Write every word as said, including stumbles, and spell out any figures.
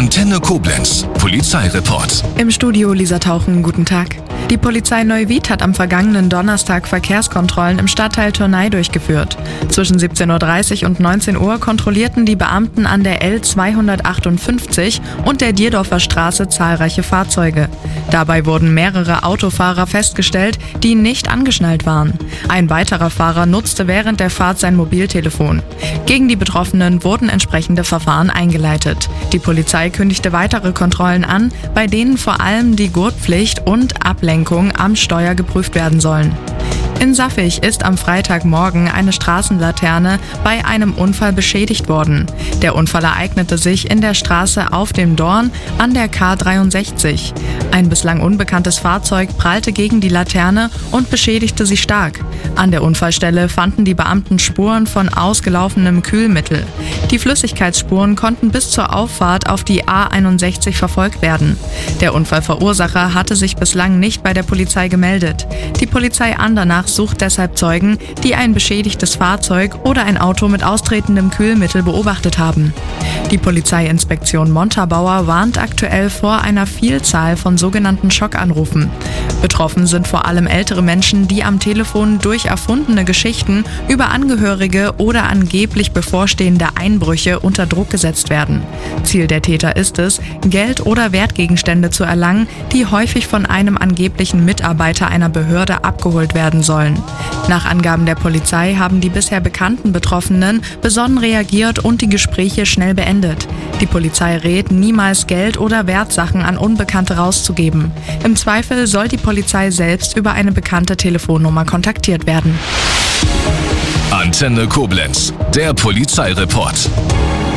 Antenne Koblenz, Polizeireport. Im Studio Lisa Tauchen, guten Tag. Die Polizei Neuwied hat am vergangenen Donnerstag Verkehrskontrollen im Stadtteil Turnai durchgeführt. Zwischen siebzehn Uhr dreißig und neunzehn Uhr kontrollierten die Beamten an der L zweihundertachtundfünfzig und der Dierdorfer Straße zahlreiche Fahrzeuge. Dabei wurden mehrere Autofahrer festgestellt, die nicht angeschnallt waren. Ein weiterer Fahrer nutzte während der Fahrt sein Mobiltelefon. Gegen die Betroffenen wurden entsprechende Verfahren eingeleitet. Die Polizei kündigte weitere Kontrollen an, bei denen vor allem die Gurtpflicht und Ablenkung am Steuer geprüft werden sollen. In Saffig ist am Freitagmorgen eine Straßenlaterne bei einem Unfall beschädigt worden. Der Unfall ereignete sich in der Straße Auf dem Dorn an der K dreiundsechzig. Ein bislang unbekanntes Fahrzeug prallte gegen die Laterne und beschädigte sie stark. An der Unfallstelle fanden die Beamten Spuren von ausgelaufenem Kühlmittel. Die Flüssigkeitsspuren konnten bis zur Auffahrt auf die A einundsechzig verfolgt werden. Der Unfallverursacher hatte sich bislang nicht bei der Polizei gemeldet. Die Polizei Andernach sucht deshalb Zeugen, die ein beschädigtes Fahrzeug oder ein Auto mit austretendem Kühlmittel beobachtet haben. Die Polizeiinspektion Montabaur warnt aktuell vor einer Vielzahl von sogenannten Schockanrufen. Betroffen sind vor allem ältere Menschen, die am Telefon durch erfundene Geschichten über Angehörige oder angeblich bevorstehende Einbrüche unter Druck gesetzt werden. Ziel der Täter ist es, Geld oder Wertgegenstände zu erlangen, die häufig von einem angeblichen Mitarbeiter einer Behörde abgeholt werden sollen. Nach Angaben der Polizei haben die bisher bekannten Betroffenen besonnen reagiert und die Gespräche schnell beendet. Die Polizei rät, niemals Geld oder Wertsachen an Unbekannte rauszugeben. Im Zweifel soll die Polizei selbst über eine bekannte Telefonnummer kontaktiert werden. Antenne Koblenz, der Polizeireport.